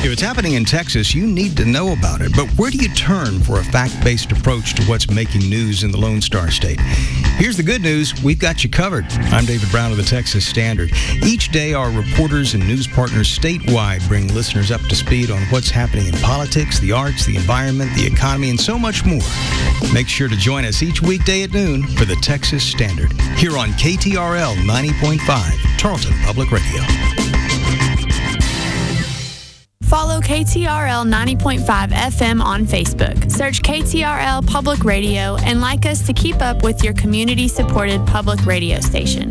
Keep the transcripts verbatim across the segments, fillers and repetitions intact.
If it's happening in Texas, you need to know about it. But where do you turn for a fact-based approach to what's making news in the Lone Star State? Here's the good news. We've got you covered. I'm David Brown of the Texas Standard. Each day, our reporters and news partners statewide bring listeners up to speed on what's happening in politics, the arts, the environment, the economy, and so much more. Make sure to join us each weekday at noon for the Texas Standard here on K T R L ninety point five, Tarleton Public Radio. Follow K T R L ninety point five F M on Facebook. Search K T R L Public Radio and like us to keep up with your community-supported public radio station.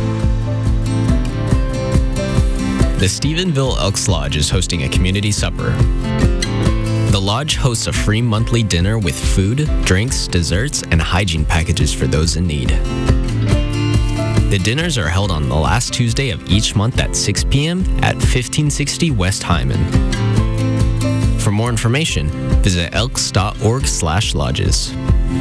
The Stephenville Elks Lodge is hosting a community supper. The lodge hosts a free monthly dinner with food, drinks, desserts, and hygiene packages for those in need. The dinners are held on the last Tuesday of each month at six p.m. at fifteen sixty West Hyman. For more information, visit elks dot org slash lodges.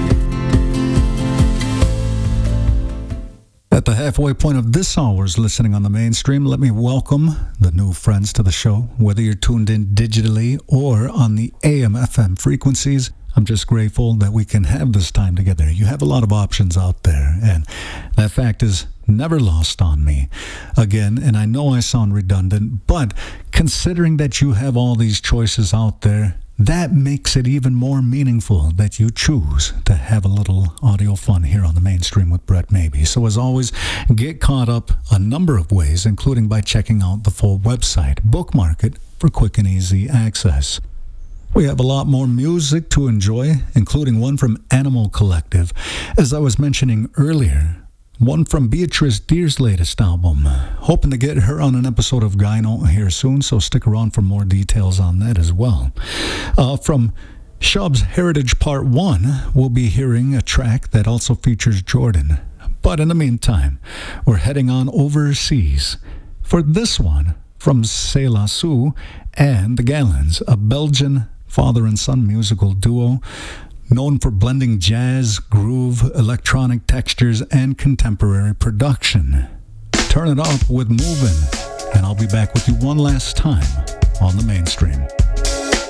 At the halfway point of this hour's listening on the mainstream, let me welcome the new friends to the show. Whether you're tuned in digitally or on the A M F M frequencies, I'm just grateful that we can have this time together. You have a lot of options out there, and that fact is never lost on me. Again, and I know I sound redundant, but considering that you have all these choices out there, that makes it even more meaningful that you choose to have a little audio fun here on the mainstream with Brett Maybe. So as always, get caught up a number of ways, including by checking out the full website. Bookmark it for quick and easy access. We have a lot more music to enjoy, including one from Animal Collective. As I was mentioning earlier, one from Beatrice Deer's latest album. Hoping to get her on an episode of Gyno here soon, so stick around for more details on that as well. Uh, from Shub's Heritage Part one, we'll be hearing a track that also features Jordan. But in the meantime, we're heading on overseas for this one from Selah Sue and the Gallons, a Belgian father and son musical duo known for blending jazz, groove, electronic textures, and contemporary production. Turn it up with Movin', and I'll be back with you one last time on the mainstream.